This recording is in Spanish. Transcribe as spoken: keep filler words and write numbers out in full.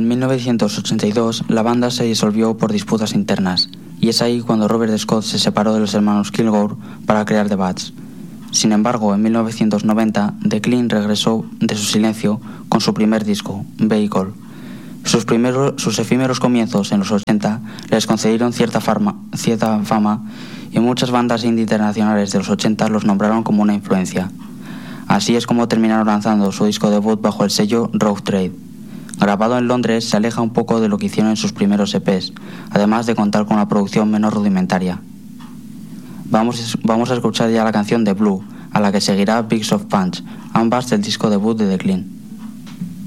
mil novecientos ochenta y dos la banda se disolvió por disputas internas, y es ahí cuando Robert Scott se separó de los hermanos Kilgore para crear The Bats. Sin embargo, en mil novecientos noventa, The Clean regresó de su silencio con su primer disco, Vehicle. Sus, primeros, sus efímeros comienzos en los ochenta les concedieron cierta, farma, cierta fama, y muchas bandas indie internacionales de los ochenta los nombraron como una influencia. Así es como terminaron lanzando su disco debut bajo el sello Rough Trade. Grabado en Londres, se aleja un poco de lo que hicieron en sus primeros E Pes, además de contar con una producción menos rudimentaria. Vamos, vamos a escuchar ya la canción de Blue, a la que seguirá Big Soft Punch, ambas del disco debut de The Clean.